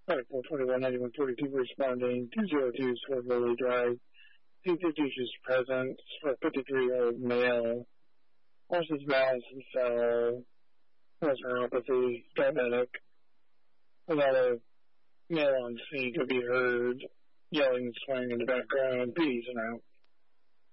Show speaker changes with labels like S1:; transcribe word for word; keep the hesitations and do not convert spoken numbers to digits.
S1: twenty-four twenty-one ninety-one forty-two responding. two oh two Sword Lily Drive. two fifty is present for a fifty-three-year-old male. Horse's mouth and cell. Horse neuropathy. Diabetic. Without a male on scene could be heard yelling and swearing in the background. Please and out.